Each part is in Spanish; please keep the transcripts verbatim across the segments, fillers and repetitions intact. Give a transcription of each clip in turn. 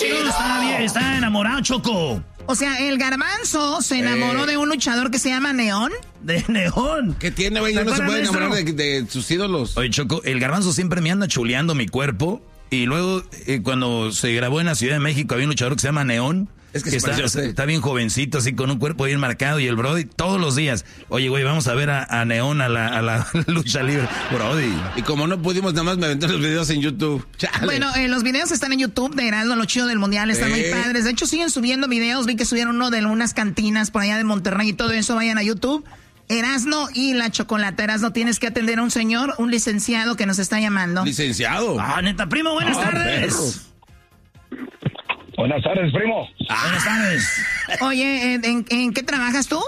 chido. Está bien, está enamorado, Choco. O sea, el Garbanzo se enamoró eh. de un luchador que se llama Neón. De Neón. ¿Qué tiene, güey? No se puede enamorar de, de sus ídolos. Oye, Choco, el Garbanzo siempre me anda chuleando mi cuerpo. Y luego, eh, cuando se grabó en la Ciudad de México, había un luchador que se llama Neón. Es que, que está, está bien jovencito, así con un cuerpo bien marcado. Y el Brody, todos los días, oye, güey, vamos a ver a, a Neón a la, a la lucha libre. Brody. Y como no pudimos, nada más me aventé los videos en YouTube. Chale. Bueno, eh, los videos están en YouTube de Erasmo, lo chido del Mundial, están eh. muy padres. De hecho, siguen subiendo videos. Vi que subieron uno de unas cantinas por allá de Monterrey y todo eso. Vayan a YouTube. Erasmo y la Chocolata. Erasmo, tienes que atender a un señor, un licenciado que nos está llamando. ¿Licenciado? Ah, neta, primo, buenas ah, tardes. Perro. Buenas tardes, primo. Ah, buenas tardes. Oye, ¿en, en, ¿en qué trabajas tú?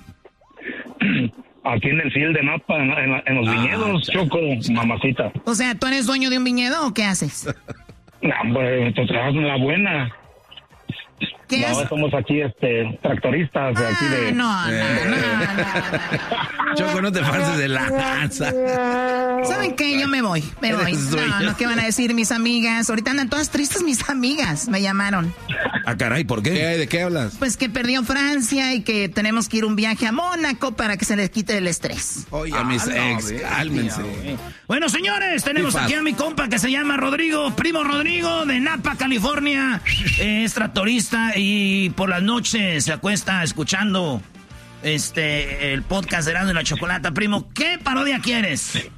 Aquí en el field de Napa, en, en, en los ah, viñedos, Choco, mamacita. O sea, ¿tú eres dueño de un viñedo o qué haces? No, pues, tú trabajas en la buena. ¿Qué no, es? somos aquí, este, tractoristas de ah, aquí de... No, no, no, no. Choco, no te pases de lanza. ¿Saben qué? Yo me voy, me voy. No, no, ¿qué van a decir mis amigas? Ahorita andan todas tristes mis amigas, me llamaron. Ah, caray, ¿por qué? ¿Qué? ¿De qué hablas? Pues que perdió Francia y que tenemos que ir un viaje a Mónaco para que se les quite el estrés. Oye, a mis ah, ex, no, cálmense. Bueno, señores, tenemos aquí a mi compa que se llama Rodrigo, primo Rodrigo de Napa, California. Es tractorista y por las noches se acuesta escuchando este el podcast de Erasmo y la Chocolata. Primo, ¿qué parodia quieres?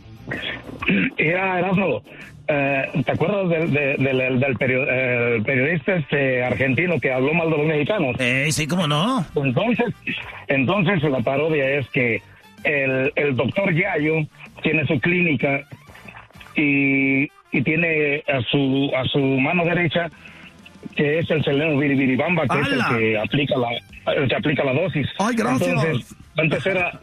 Mira, Erasmo, eh, ¿te acuerdas del, del, del, del period, eh, periodista este argentino que habló mal de los mexicanos? Eh, sí, ¿cómo no? Entonces, entonces la parodia es que el, el doctor Yayo tiene su clínica y, y tiene a su a su mano derecha que es el Seleno Biribiribamba, que ¡Hala! Es el que aplica la el que aplica la dosis. Ay, gracias. Entonces, antes era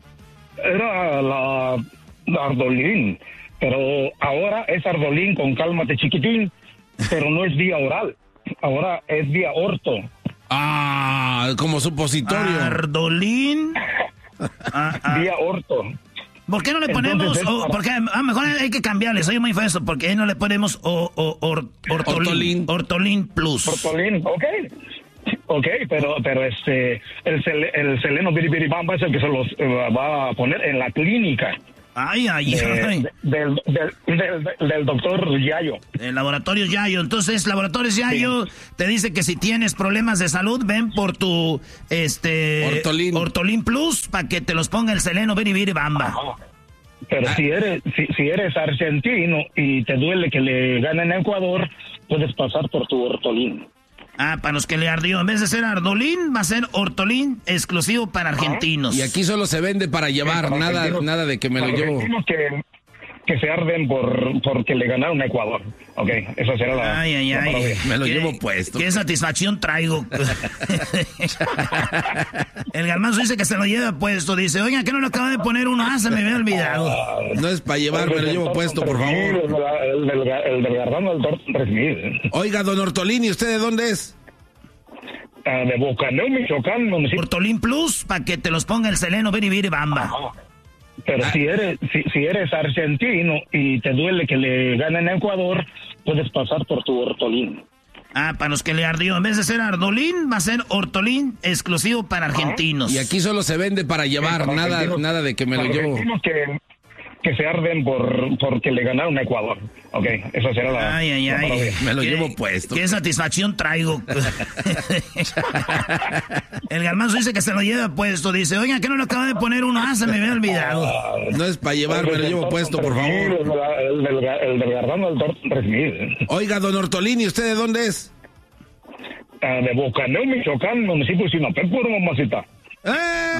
era la, la Ardolín, pero ahora es Ardolín con cálmate chiquitín, pero no es vía oral, ahora es vía orto. Ah, como supositorio. Ardolín. ah, ah. Vía orto. ¿Por qué no le ponemos, Entonces, o, porque a lo mejor hay que cambiarle, soy muy feo eso, ¿por qué no le ponemos o, o, or, ortolín, ortolín Plus? Ortolín, ok, ok, pero pero este, el, el Seleno Biribiribamba es el que se los uh, va a poner en la clínica. Ay, ay, de, ay. De, del, del, del, del doctor Yayo. El laboratorio Yayo. Entonces, Laboratorios Yayo sí. te dice que si tienes problemas de salud, ven por tu este Ortolín, Ortolín Plus para que te los ponga el Seleno Biribiribamba. Ajá. Pero ah. si eres si, si eres argentino y te duele que le ganen a Ecuador, puedes pasar por tu Ortolín. Ah, para los que le ardió. En vez de ser Ardolín, va a ser Ortolín exclusivo para argentinos. Y aquí solo se vende para llevar, sí, nada nada de que me lo llevo. Que, que se arden por porque le ganaron a Ecuador. Ok, esa será la... Ay, ay, la ay. Me lo ¿Qué, llevo puesto. Qué satisfacción traigo. El Garbanzo dice que se lo lleva puesto. Dice, oiga, ¿qué no lo acaba de poner uno? Ah, se me había olvidado. No es para llevar, me lo llevo puesto, por favor. El del, el del Garbanzo del tres mil. Oiga, don Ortolín, ¿y usted de dónde es? Uh, de Bocaneo, Michoacán. Municipio. Ortolín Plus, para que te los ponga el Seleno Biribiribamba. Ajá. Pero ah. si eres si, si eres argentino y te duele que le ganen a Ecuador, puedes pasar por tu Ortolín. Ah, para los que le ardió. En vez de ser Ardolín, va a ser Ortolín exclusivo para argentinos. Y aquí solo se vende para llevar, sí, nada nada de que me lo llevo. Que, que se arden por porque le ganaron a Ecuador. Ok, esa será la... Ay, ay, la ay. Me lo ¿Qué, llevo puesto. Qué satisfacción traigo. El Garbanzo dice que se lo lleva puesto. Dice, oiga, ¿qué no lo acaba de poner uno? Ah, se me había olvidado. No es para llevar, me lo llevo puesto, por favor. El del, el del Garbanzo del tres mil. Oiga, don Ortolín, ¿y usted de dónde es? Uh, de Bocaneo, Michoacán, municipio de Sinapé, puro mamacita. ¡Eh!